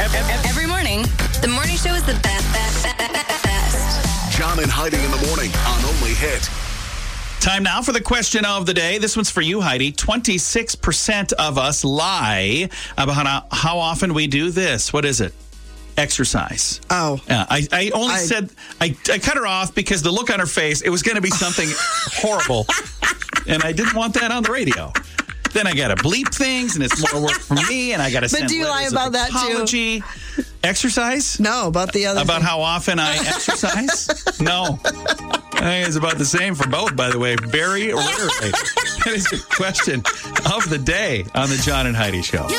Every morning, the morning show is the best. John and Heidi in the morning on Only Hit. Time now for the question of the day. This one's for you, Heidi. 26% of us lie about how often we do this. What is it? Exercise. Oh. Yeah, I only said, I cut her off because the look on her face, it was going to be something horrible. And I didn't want that on the radio. Then I got to bleep things, and it's more work for me, and I got to send But do you lie about that apology. Too? Exercise? No, about the other About thing. how often I exercise? No. I think it's about the same for both, by the way. Very rarely. That is your question of the day on the John and Heidi Show.